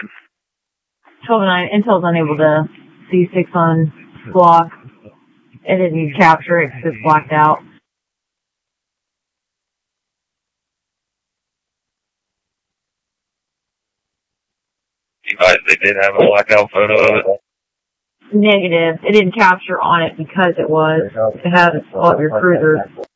12-9, Intel's unable to see 6 on block. It didn't capture it because it's blacked out. They did have a blackout photo of it? Negative. It didn't capture on it because it had all of your cruisers.